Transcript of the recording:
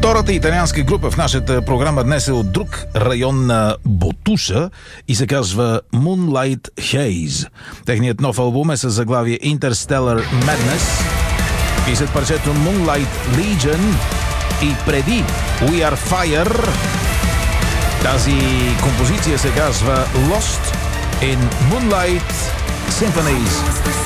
Втората италианска група в нашата програма днес е от друг район на Ботуша и се казва Moonlight Haze. Техният нов албум е с заглавие Interstellar Madness и след парчето Moonlight Legion и преди We Are Fire, тази композиция се казва Lost in Moonlight Symphonies.